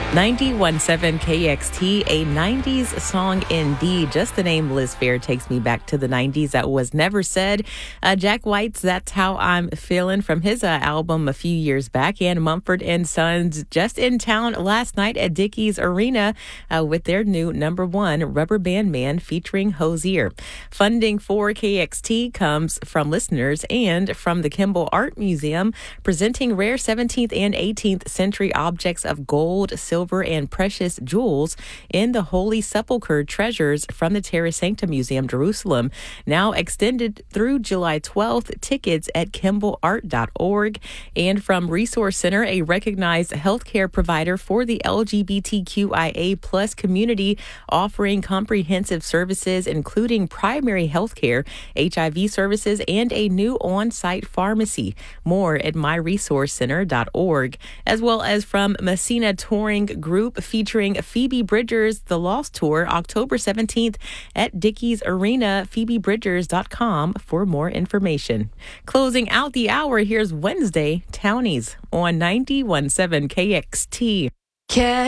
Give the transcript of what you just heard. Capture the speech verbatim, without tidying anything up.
ninety-one point seven K X T, a nineties song indeed. Just the name Liz Phair takes me back to the nineties. That was never said. Uh, Jack White's That's How I'm Feeling from his uh, album a few years back. And Mumford and Sons just in town last night at Dickies Arena uh, with their new number one, Rubber Band Man, featuring Hozier. Funding for K X T comes from listeners and from the Kimball Art Museum, presenting rare seventeenth and eighteenth century objects of gold, silver, silver and precious jewels in the Holy Sepulchre treasures from the Terra Sancta Museum, Jerusalem. Now extended through July twelfth. Tickets at kimball art dot org. And from Resource Center, a recognized healthcare provider for the L G B T Q I A plus community, offering comprehensive services including primary healthcare, H I V services, and a new on-site pharmacy. More at my resource center dot org. As well as from Messina Touring Group, featuring Phoebe Bridgers, The Lost Tour, October seventeenth at Dickies Arena. phoebe bridgers dot com for more information. Closing out the hour, here's Wednesday Townies on ninety-one point seven K X T.